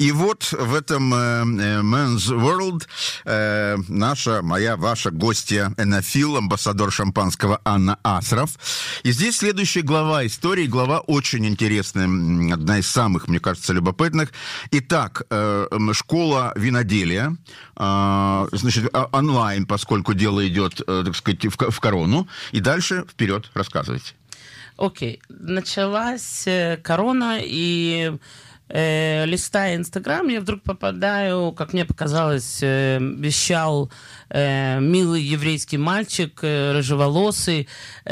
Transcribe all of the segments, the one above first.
И вот в этом Men's World ваша гостья, энофил, амбассадор шампанского Анна Асров. И здесь следующая глава истории, глава очень интересная, одна из самых, мне кажется, любопытных. Итак, школа виноделия, значит, онлайн, поскольку дело идет, так сказать, в корону. И дальше вперед, рассказывайте. Окей. Началась корона, и листая Инстаграм, я вдруг попадаю, как мне показалось, вещал милый еврейский мальчик, рыжеволосый,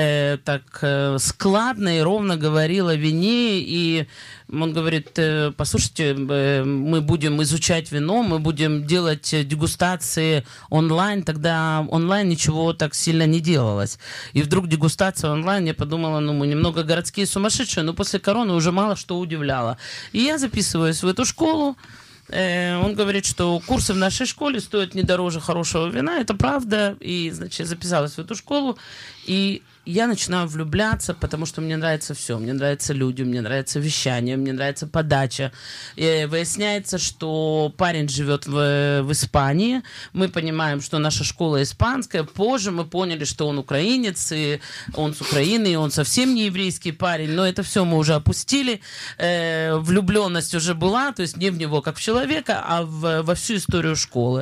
так складно и ровно говорил о вине, и он говорит: послушайте, мы будем изучать вино, мы будем делать дегустации онлайн. Тогда онлайн ничего так сильно не делалось. И вдруг дегустация онлайн, я подумала, мы немного городские сумасшедшие, но после короны уже мало что удивляло. И я записываюсь в эту школу. Он говорит, что курсы в нашей школе стоят не дороже хорошего вина. Это правда. И, значит, я записалась в эту школу. И я начинаю влюбляться, потому что мне нравится все. Мне нравятся люди, мне нравится вещание, мне нравится подача. И выясняется, что парень живет в Испании. Мы понимаем, что наша школа испанская. Позже мы поняли, что он украинец, и он с Украины, и он совсем не еврейский парень. Но это все мы уже опустили. Влюбленность уже была, то есть не в него как в человека, а во всю историю школы.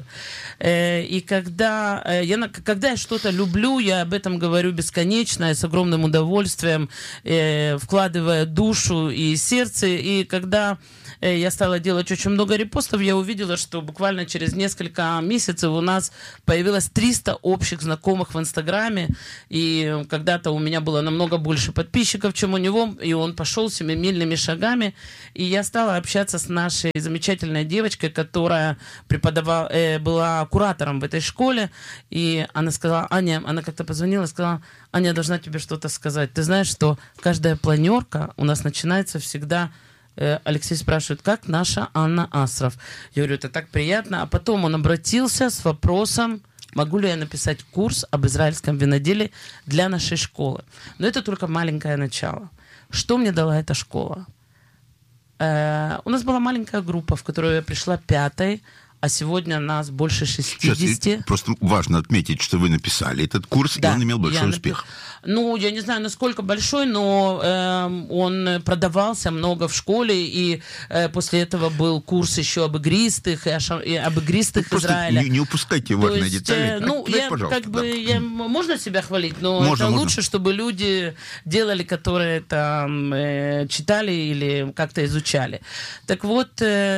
И когда я что-то люблю, я об этом говорю бесконечно, с огромным удовольствием, вкладывая душу и сердце. И когда я стала делать очень много репостов, я увидела, что буквально через несколько месяцев у нас появилось 300 общих знакомых в Инстаграме. И когда-то у меня было намного больше подписчиков, чем у него, и он пошел семимильными шагами. И я стала общаться с нашей замечательной девочкой, которая была куратором в этой школе. И она сказала: Аня, она как-то позвонила и сказала: Аня, я должна тебе что-то сказать. Ты знаешь, что каждая планерка у нас начинается всегда... Алексей спрашивает: как наша Анна Асров? Я говорю: это так приятно. А потом он обратился с вопросом: могу ли я написать курс об израильском виноделии для нашей школы? Но это только маленькое начало. Что мне дала эта школа? У нас была маленькая группа, в которую я пришла 5-й, а сегодня нас больше 60. Сейчас, просто важно отметить, что вы написали этот курс, да, и он имел большой успех. Я не знаю, насколько большой, но он продавался много в школе, и после этого был курс еще об игристых, и об игристых Израиля. Не упускайте важные детали. Можно себя хвалить, но можно. Лучше, чтобы люди делали, которые это читали или как-то изучали. Так вот,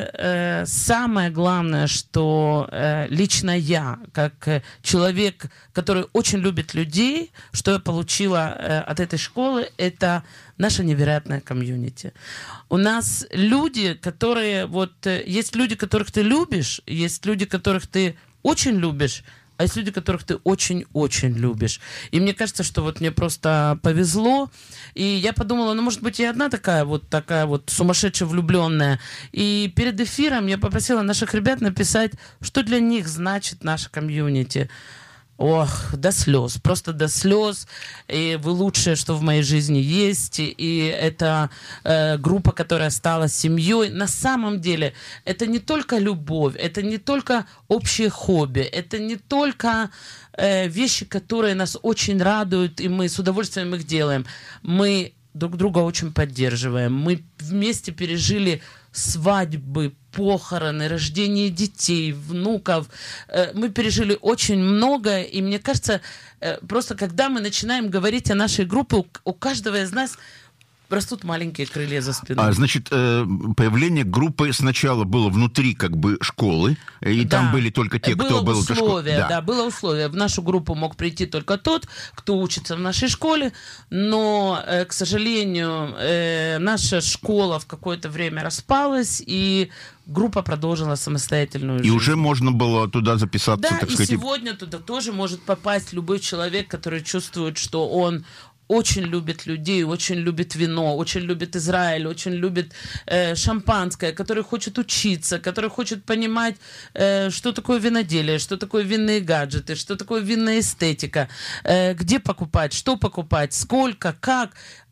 самое главное, что лично я, как человек, который очень любит людей, что я получила от этой школы, это наша невероятная комьюнити. У нас люди, которые... есть люди, которых ты любишь, есть люди, которых ты очень любишь, а есть люди, которых ты очень-очень любишь. И мне кажется, что мне просто повезло. И я подумала, может быть, я одна такая сумасшедшая влюбленная. И перед эфиром я попросила наших ребят написать, что для них значит наша комьюнити. Ох, до слез, просто до слез. И вы лучшее, что в моей жизни есть. И это группа, которая стала семьей. На самом деле, это не только любовь, это не только общее хобби, это не только вещи, которые нас очень радуют, и мы с удовольствием их делаем. Мы друг друга очень поддерживаем. Мы вместе пережили свадьбы, похороны, рождение детей, внуков. Мы пережили очень много, и мне кажется, просто когда мы начинаем говорить о нашей группе, у каждого из нас растут маленькие крылья за спиной. Значит, появление группы сначала было внутри школы, и там были только те, кто был в школе. Да, было условие. В нашу группу мог прийти только тот, кто учится в нашей школе, но, к сожалению, наша школа в какое-то время распалась, и группа продолжила самостоятельную жизнь. И уже можно было туда записаться, так сказать. Да, и сегодня туда тоже может попасть любой человек, который чувствует, что он очень любит людей, очень любит вино, очень любит Израиль, очень любит шампанское, который хочет учиться, который хочет понимать, что такое виноделие, что такое винные гаджеты, что такое винная эстетика, где покупать, что покупать, сколько, как.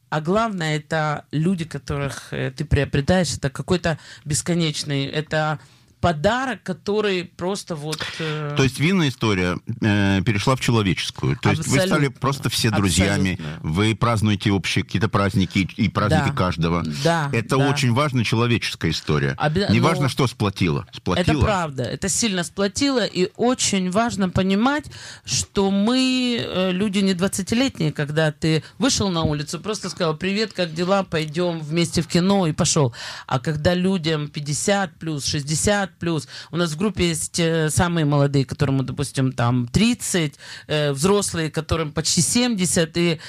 А главное, это люди, которых ты приобретаешь, это какой-то бесконечный, это подарок, который просто вот... То есть винная история перешла в человеческую. То есть вы стали просто все друзьями, абсолютно. Вы празднуете общие какие-то праздники и праздники каждого. Да, это очень важная человеческая история. Не важно, что сплотило. Это правда. Это сильно сплотило. И очень важно понимать, что мы люди не 20-летние, когда ты вышел на улицу, просто сказал: привет, как дела, пойдем вместе в кино, и пошел. А когда людям 50+, 60+, у нас в группе есть самые молодые, которым, допустим, там 30, взрослые, которым почти 70, и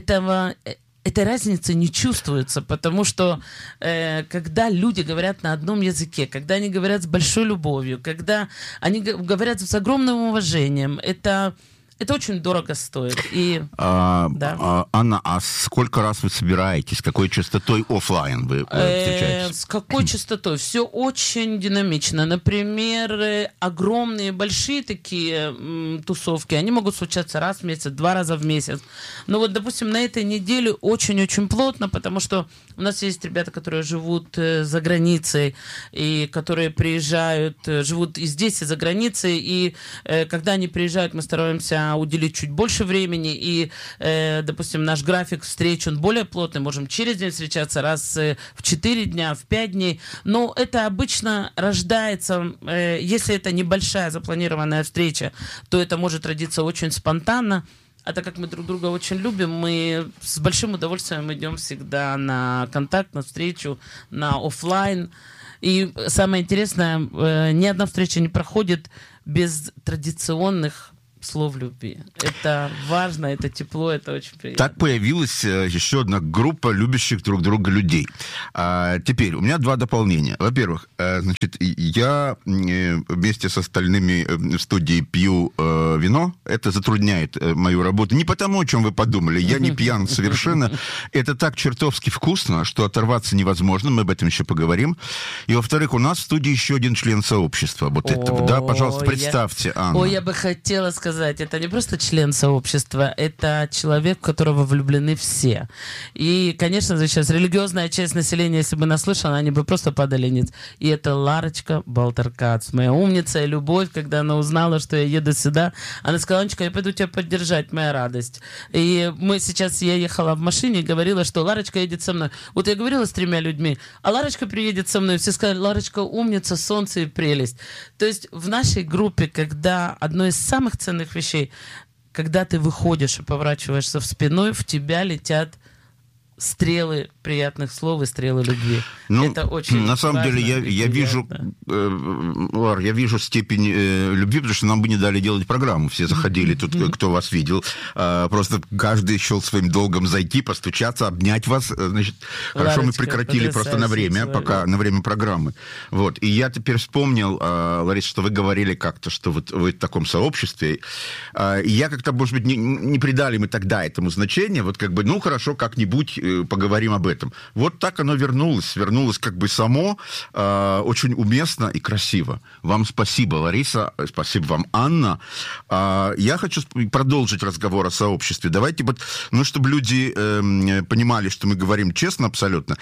этой разницы не чувствуется, потому что когда люди говорят на одном языке, когда они говорят с большой любовью, когда они говорят с огромным уважением, это очень дорого стоит. И, да. Анна, а сколько раз вы собираетесь? С какой частотой офлайн вы встречаетесь? С какой частотой? Все очень динамично. Например, огромные, большие такие тусовки, они могут случаться раз в месяц, 2 раза в месяц. Но вот, допустим, на этой неделе очень-очень плотно, потому что у нас есть ребята, которые живут за границей, и которые приезжают, живут и здесь, и за границей, и когда они приезжают, мы стараемся уделить чуть больше времени, и, допустим, наш график встреч, он более плотный, можем через день встречаться раз в 4 дня, в 5 дней, но это обычно рождается, если это небольшая запланированная встреча, то это может родиться очень спонтанно. А так как мы друг друга очень любим, мы с большим удовольствием идем всегда на контакт, на встречу, на офлайн. И самое интересное, ни одна встреча не проходит без традиционных слов любви. Это важно, это тепло, это очень приятно. Так появилась еще одна группа любящих друг друга людей. Теперь у меня 2 дополнения. Во-первых, значит, я вместе с остальными в студии пью вино. Это затрудняет мою работу. Не потому, о чем вы подумали. Я не пьян совершенно. Это так чертовски вкусно, что оторваться невозможно. Мы об этом еще поговорим. И, во-вторых, у нас в студии еще один член сообщества. Вот это, да, пожалуйста, представьте, Анна. Я бы хотела сказать, это не просто член сообщества, это человек, в которого влюблены все. И, конечно же, сейчас религиозная часть населения, если бы нас слышала, они бы просто падали ниц. И это Ларочка Балтеркац, моя умница и любовь. Когда она узнала, что я еду сюда, она сказала: Анечка, я пойду тебя поддержать, моя радость. И я ехала в машине и говорила, что Ларочка едет со мной. Вот я говорила с 3 людьми, а Ларочка приедет со мной. Все сказали: Ларочка умница, солнце и прелесть. То есть в нашей группе, когда одно из самых ценных вещей, когда ты выходишь и поворачиваешься в спиной, в тебя летят стрелы приятных слов и стрелы любви. Ну, это очень на самом важно, деле я вижу, Лар, я вижу степень любви, потому что нам бы не дали делать программу. Все заходили, тут кто вас видел. Просто каждый счел своим долгом зайти, постучаться, обнять вас. Значит, хорошо, мы прекратили просто на время, на время программы. Вот. И я теперь вспомнил, Лариса, что вы говорили как-то, что вот вы в таком сообществе. И я как-то, может быть, не придали мы тогда этому значения. Вот как бы, ну, хорошо, как-нибудь поговорим об этом. Вот так оно вернулось как бы само, очень уместно и красиво. Вам спасибо, Лариса, спасибо вам, Анна. Я хочу продолжить разговор о сообществе. Давайте, чтобы люди понимали, что мы говорим честно абсолютно.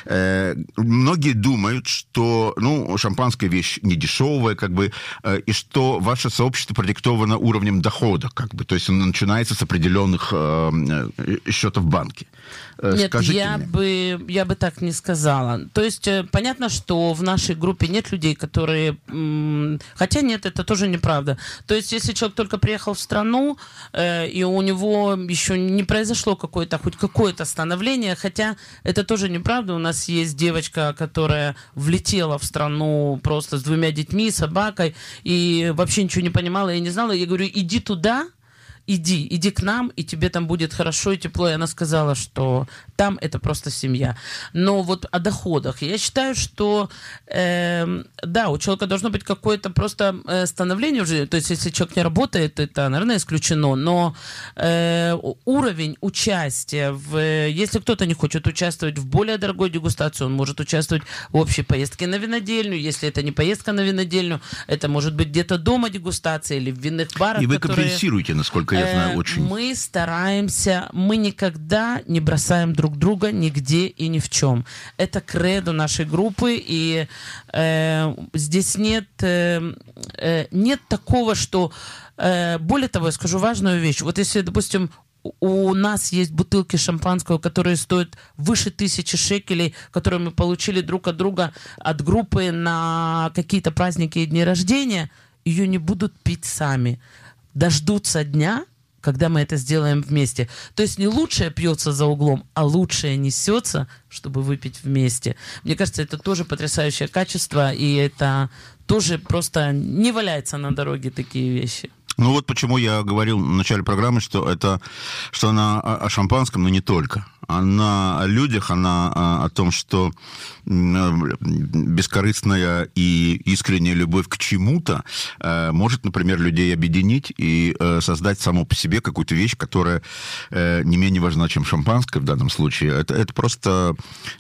Многие думают, что, шампанское вещь не дешевая, как бы, и что ваше сообщество продиктовано уровнем дохода, как бы, то есть оно начинается с определенных счетов в банке. Нет, я бы так не сказала. То есть понятно, что в нашей группе нет людей, которые... Хотя нет, это тоже неправда. То есть если человек только приехал в страну, и у него еще не произошло хоть какое-то становление, хотя это тоже неправда. У нас есть девочка, которая влетела в страну просто с 2 детьми, собакой, и вообще ничего не понимала и не знала. Я говорю: иди туда, иди к нам, и тебе там будет хорошо и тепло. И она сказала, что там это просто семья. Но вот о доходах. Я считаю, что да, у человека должно быть какое-то просто становление уже. То есть, если человек не работает, это, наверное, исключено. Но уровень участия, если кто-то не хочет участвовать в более дорогой дегустации, он может участвовать в общей поездке на винодельню. Если это не поездка на винодельню, это может быть где-то дома дегустация или в винных барах. И вы компенсируете, насколько насколько я знаю, очень. Мы стараемся, мы никогда не бросаем друг друга нигде и ни в чем. Это кредо нашей группы, и здесь нет такого, что... более того, я скажу важную вещь. Вот если, допустим, у нас есть бутылки шампанского, которые стоят выше 1000 шекелей, которые мы получили друг от друга, от группы на какие-то праздники и дни рождения, ее не будут пить сами. Дождутся дня, когда мы это сделаем вместе. То есть не лучшее пьется за углом, а лучшее несется, чтобы выпить вместе. Мне кажется, это тоже потрясающее качество, и это тоже просто не валяется на дороге такие вещи. Ну вот почему я говорил в начале программы, что она о шампанском, но не только. Она о людях, она о том, что бескорыстная и искренняя любовь к чему-то может, например, людей объединить и создать само по себе какую-то вещь, которая не менее важна, чем шампанское в данном случае. Это просто,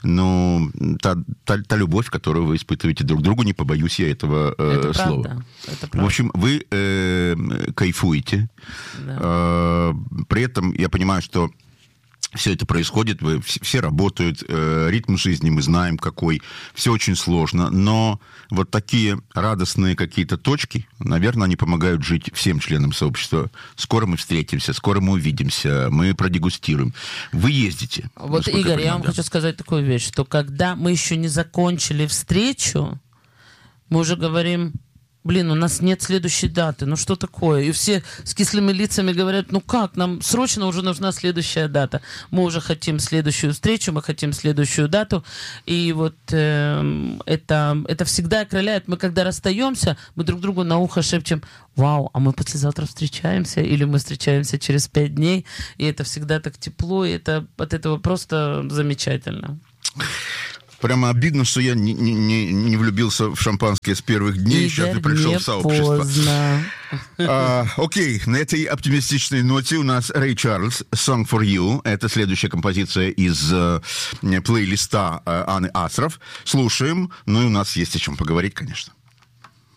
та любовь, которую вы испытываете друг к другу, не побоюсь я этого слова. Правда. Это правда. В общем, вы кайфуете. Да. При этом я понимаю, что все это происходит, все работают, ритм жизни мы знаем какой, все очень сложно, но вот такие радостные какие-то точки, наверное, они помогают жить всем членам сообщества. Скоро мы встретимся, скоро мы увидимся, мы продегустируем. Вы ездите. Вот, Игорь, я вам хочу сказать такую вещь, что когда мы еще не закончили встречу, мы уже говорим... Блин, у нас нет следующей даты, ну что такое? И все с кислыми лицами говорят, ну как, нам срочно уже нужна следующая дата. Мы уже хотим следующую встречу, мы хотим следующую дату. И вот это всегда окрыляет. Мы когда расстаемся, мы друг другу на ухо шепчем, вау, а мы послезавтра встречаемся, или мы встречаемся через 5 дней. И это всегда так тепло, и это от этого просто замечательно. Прямо обидно, что я не влюбился в шампанское с первых дней. Игорь, сейчас я пришел в сообщество. Поздно. Окей, на этой оптимистичной ноте у нас Рэй Чарльз, «Song for You». Это следующая композиция из плейлиста Анны Асров. Слушаем. Ну и у нас есть о чем поговорить, конечно.